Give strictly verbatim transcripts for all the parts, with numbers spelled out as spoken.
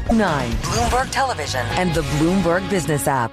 nine, Bloomberg Television, and the Bloomberg Business app.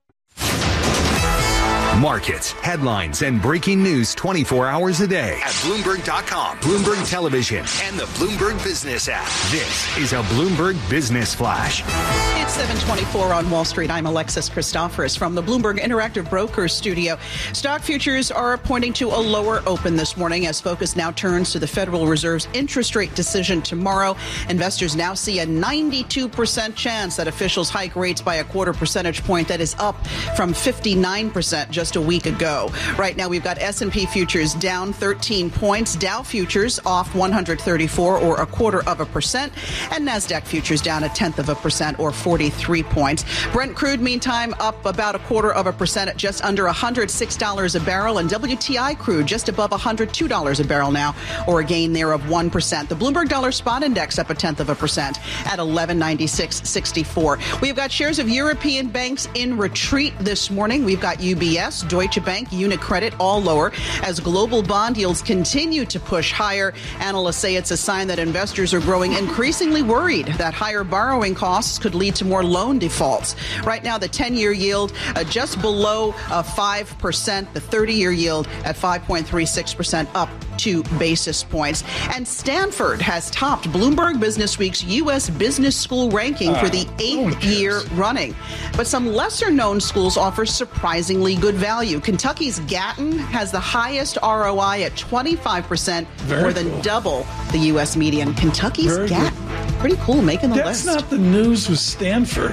Markets, headlines, and breaking news twenty-four hours a day at Bloomberg dot com, Bloomberg Television, and the Bloomberg Business app. This is a Bloomberg Business Flash. It's seven twenty-four on Wall Street. I'm Alexis Christoforous from the Bloomberg Interactive Brokers studio. Stock futures are pointing to a lower open this morning as focus now turns to the Federal Reserve's interest rate decision tomorrow. Investors now see a ninety-two percent chance that officials hike rates by a quarter percentage point. That is up from fifty-nine percent just a week ago. Right now, we've got S and P futures down thirteen points, Dow futures off one hundred thirty-four or a quarter of a percent, and NASDAQ futures down a tenth of a percent or forty-three points. Brent crude, meantime, up about a quarter of a percent at just under one hundred six dollars a barrel, and W T I crude just above one hundred two dollars a barrel now, or a gain there of one percent. The Bloomberg Dollar Spot Index up a tenth of a percent at eleven ninety-six sixty-four. We've got shares of European banks in retreat this morning. We've got U B S, Deutsche Bank, Unicredit all lower as global bond yields continue to push higher. Analysts say it's a sign that investors are growing increasingly worried that higher borrowing costs could lead to more loan defaults. Right now, the ten-year yield uh, just below uh, five percent, the thirty-year yield at five point three six percent, up two basis points. And Stanford has topped Bloomberg Businessweek's U S Business School ranking uh, for the eighth year running. But some lesser-known schools offer surprisingly good value. Kentucky's Gatton has the highest R O I at twenty-five percent, Very more than cool. double the U S median. Kentucky's Very Gatton. Good. Pretty cool, making the That's list. That's not the news with Stanford.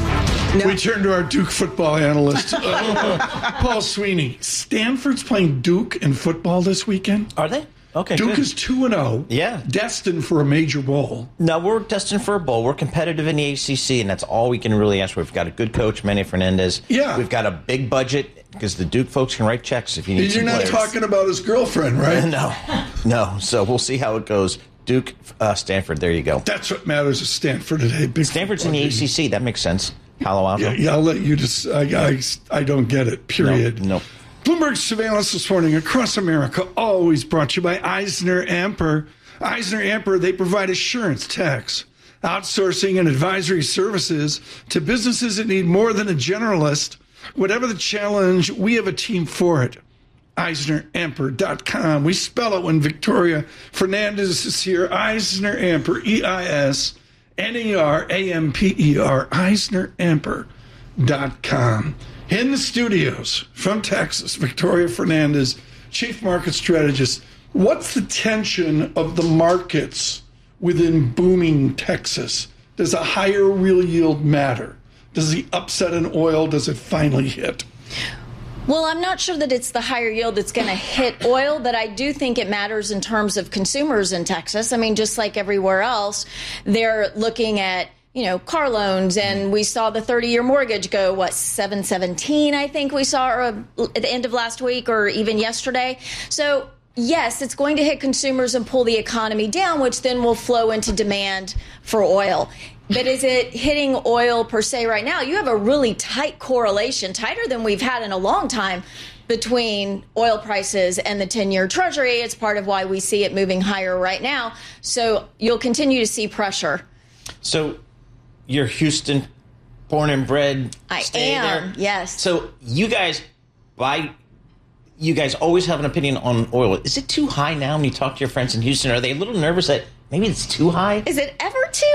No. We turn to our Duke football analyst, uh, Paul Sweeney. Stanford's playing Duke in football this weekend. Are they? Okay, Duke good. is two and oh. Yeah. Destined for a major bowl. No, we're destined for a bowl. We're competitive in the A C C, and that's all we can really ask for. We've got a good coach, Manny Fernandez. Yeah. We've got a big budget because the Duke folks can write checks if you need You're some not players. talking about his girlfriend, right? No. No. So we'll see how it goes. Duke, uh, Stanford, there you go. That's what matters at Stanford today. Big Stanford's in the A C C. That makes sense. Palo Alto. Yeah, yeah, I'll let you just, I, I, I don't get it, period. No. no. Bloomberg surveillance this morning across America, always brought to you by Eisner Amper. Eisner Amper, they provide assurance, tax, outsourcing, and advisory services to businesses that need more than a generalist. Whatever the challenge, we have a team for it. Eisner Amper dot com. We spell it when Victoria Fernandez is here. Eisner Amper, E I S N E R A M P E R, Eisner Amper dot com. In the studios from Texas, Victoria Fernandez, Chief Market Strategist. What's the tension of the markets within booming Texas? Does a higher real yield matter? Does the upset in oil, does it finally hit? Well, I'm not sure that it's the higher yield that's going to hit oil, but I do think it matters in terms of consumers in Texas. I mean, just like everywhere else, they're looking at, you know, car loans, and we saw the thirty-year mortgage go, what, seven seventeen, I think we saw uh, at the end of last week or even yesterday. So, yes, it's going to hit consumers and pull the economy down, which then will flow into demand for oil. But is it hitting oil per se right now? You have a really tight correlation, tighter than we've had in a long time, between oil prices and the ten-year Treasury. It's part of why we see it moving higher right now. So you'll continue to see pressure. So you're Houston born and bred. I stay am, there. yes. So you guys buy... You guys always have an opinion on oil. Is it too high now when you talk to your friends in Houston? Are they a little nervous that maybe it's too high? Is it ever too